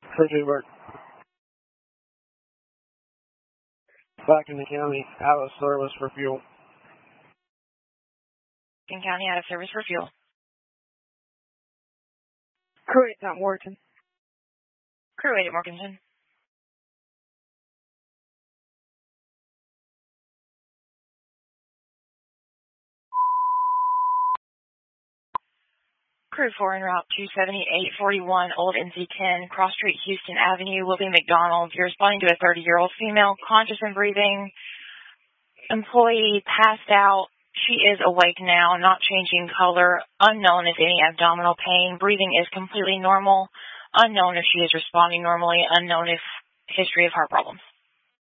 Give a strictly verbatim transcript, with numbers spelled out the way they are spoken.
Free work. Back in the county, out of service for fuel. In county, out of service for fuel. Crew eight at Morganton. Crew eight at Morganton. Crew four en route two seventy-eight forty-one Old N Z ten, Cross Street, Houston Avenue, Wilby McDonald. You're responding to a thirty-year-old female, conscious and breathing. Employee passed out. She is awake now, not changing color. Unknown if any abdominal pain. Breathing is completely normal. Unknown if she is responding normally. Unknown if history of heart problems.